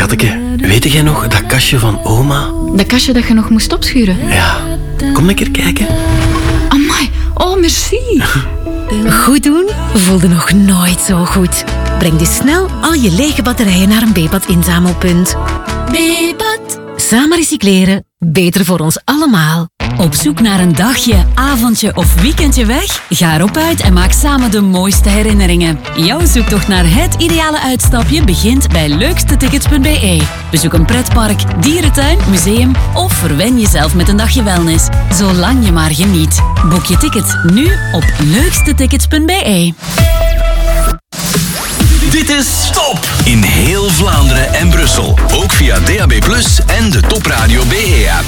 Schateke, weet jij nog dat kastje van oma? Dat kastje dat je nog moest opschuren? Ja, kom een keer kijken. Amai, oh merci. Goed doen voelde nog nooit zo goed. Breng dus snel al je lege batterijen naar een Bepat inzamelpunt. Bepat. Samen recycleren, beter voor ons allemaal. Op zoek naar een dagje, avondje of weekendje weg? Ga erop uit en maak samen de mooiste herinneringen. Jouw zoektocht naar het ideale uitstapje begint bij leukstetickets.be. Bezoek een pretpark, dierentuin, museum of verwen jezelf met een dagje wellness. Zolang je maar geniet. Boek je ticket nu op leukstetickets.be. Dit is Top in heel Vlaanderen en Brussel. Ook via DAB+ en de Top Radio BE-app.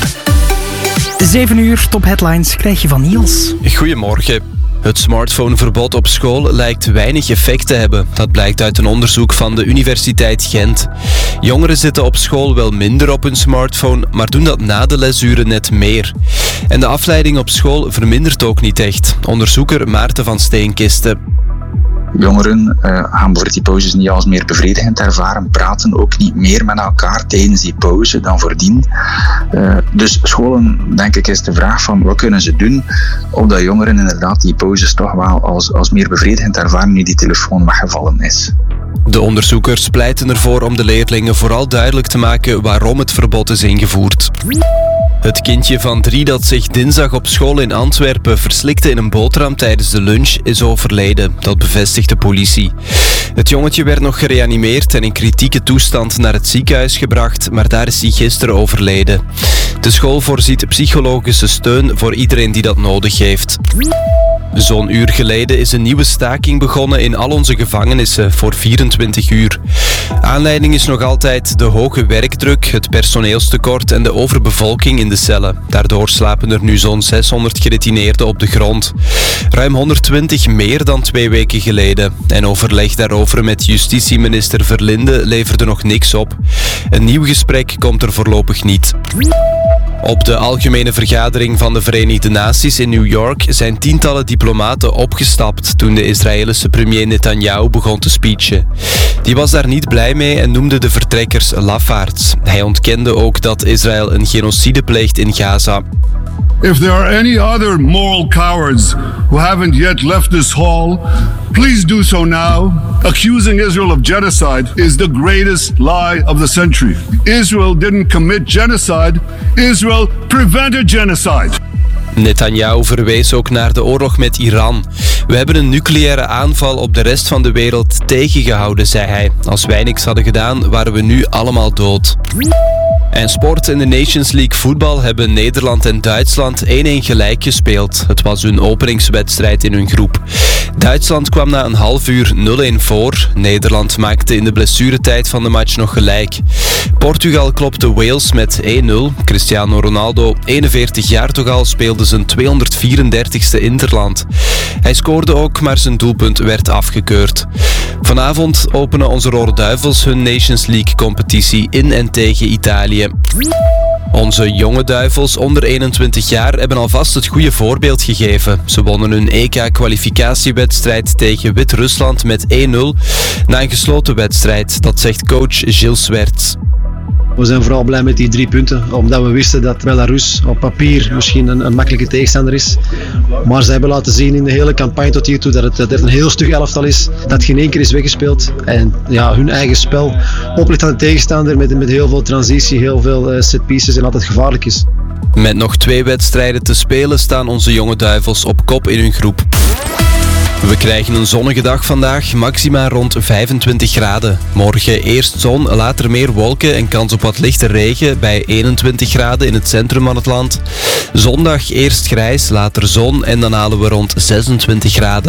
7 uur, Top Headlines krijg je van Niels. Goedemorgen. Het smartphoneverbod op school lijkt weinig effect te hebben. Dat blijkt uit een onderzoek van de Universiteit Gent. Jongeren zitten op school wel minder op hun smartphone, maar doen dat na de lesuren net meer. En de afleiding op school vermindert ook niet echt. Onderzoeker Maarten van Steenkisten. Jongeren gaan bijvoorbeeld die pauzes niet als meer bevredigend ervaren, praten ook niet meer met elkaar tijdens die pauze dan voordien. Dus scholen, denk ik, is de vraag van wat kunnen ze doen opdat jongeren inderdaad die pauzes toch wel als meer bevredigend ervaren nu die telefoon weggevallen is. De onderzoekers pleiten ervoor om de leerlingen vooral duidelijk te maken waarom het verbod is ingevoerd. Het kindje van 3 dat zich dinsdag op school in Antwerpen verslikte in een boterham tijdens de lunch is overleden. Dat bevestigt de politie. Het jongetje werd nog gereanimeerd en in kritieke toestand naar het ziekenhuis gebracht, maar daar is hij gisteren overleden. De school voorziet psychologische steun voor iedereen die dat nodig heeft. Zo'n uur geleden is een nieuwe staking begonnen in al onze gevangenissen voor 24 uur. Aanleiding is nog altijd de hoge werkdruk, het personeelstekort en de overbevolking in de cellen. Daardoor slapen er nu zo'n 600 gedetineerden op de grond. Ruim 120 meer dan 2 weken geleden. En overleg daarover met justitieminister Verlinde leverde nog niks op. Een nieuw gesprek komt er voorlopig niet. Op de algemene vergadering van de Verenigde Naties in New York zijn tientallen diplomaten opgestapt toen de Israëlische premier Netanyahu begon te speechen. Die was daar niet blij mee en noemde de vertrekkers lafaards. Hij ontkende ook dat Israël een genocide pleegt in Gaza. If there are any other moral cowards who haven't yet left this hall, please do so now. Accusing Israel of genocide is the greatest lie of the century. Israel didn't commit genocide. Israel prevented genocide. Netanyahu verwees ook naar de oorlog met Iran. We hebben een nucleaire aanval op de rest van de wereld tegengehouden, zei hij. Als wij niks hadden gedaan, waren we nu allemaal dood. En sport in de Nations League voetbal hebben Nederland en Duitsland 1-1 gelijk gespeeld. Het was hun openingswedstrijd in hun groep. Duitsland kwam na een half uur 0-1 voor. Nederland maakte in de blessuretijd van de match nog gelijk. Portugal klopte Wales met 1-0. Cristiano Ronaldo, 41 jaar toch al, speelde zijn 234ste interland. Hij scoorde ook, maar zijn doelpunt werd afgekeurd. Vanavond openen onze Rode Duivels hun Nations League-competitie in en tegen Italië. Onze jonge duivels onder 21 jaar hebben alvast het goede voorbeeld gegeven. Ze wonnen hun EK-kwalificatiewedstrijd tegen Wit-Rusland met 1-0 na een gesloten wedstrijd, dat zegt coach Gilles Swerts. We zijn vooral blij met die 3 punten, omdat we wisten dat Belarus op papier misschien een makkelijke tegenstander is. Maar ze hebben laten zien in de hele campagne tot hiertoe dat het een heel stug elftal is, dat geen één keer is weggespeeld. En ja, hun eigen spel opligt aan de tegenstander met heel veel transitie, heel veel setpieces en altijd gevaarlijk is. Met nog 2 wedstrijden te spelen staan onze jonge duivels op kop in hun groep. We krijgen een zonnige dag vandaag, maxima rond 25 graden. Morgen eerst zon, later meer wolken en kans op wat lichte regen bij 21 graden in het centrum van het land. Zondag eerst grijs, later zon en dan halen we rond 26 graden.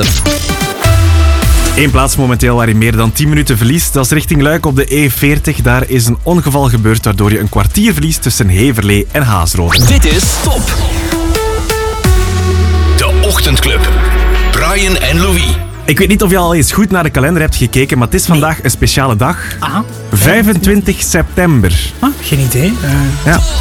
Eén plaats momenteel waar je meer dan 10 minuten verliest. Dat is richting Luik op de E40. Daar is een ongeval gebeurd waardoor je een kwartier verliest tussen Heverlee en Haasrode. Dit is Top. De Ochtendclub. Brian en Louis. Ik weet niet of je al eens goed naar de kalender hebt gekeken, maar het is vandaag een speciale dag. 25 september. Geen idee. Ja.